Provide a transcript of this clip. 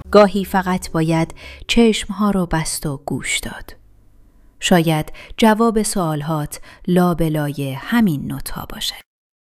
گاهی فقط باید چشمها رو بست و گوش داد. شاید جواب سوالهات لابلای همین نوت‌ها باشه.